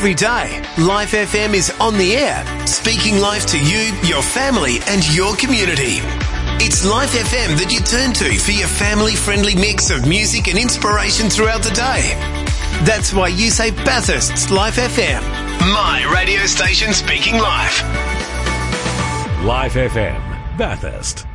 Every day, Life FM is on the air, speaking life to you, your family and your community. It's Life FM that you turn to for your family-friendly mix of music and inspiration throughout the day. That's why you say Bathurst's Life FM, my radio station speaking life. Life FM, Bathurst.